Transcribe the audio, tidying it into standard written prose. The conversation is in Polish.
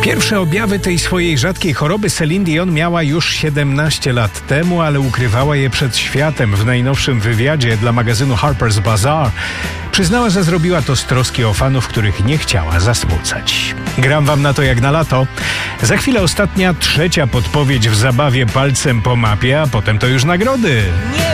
Pierwsze objawy tej swojej rzadkiej choroby Celine Dion miała już 17 lat temu, ale ukrywała je przed światem. W najnowszym wywiadzie dla magazynu Harper's Bazaar przyznała, że zrobiła to z troski o fanów, których nie chciała zasmucać. Gram wam na to jak na lato. Za chwilę ostatnia, trzecia podpowiedź w zabawie palcem po mapie, a potem to już nagrody.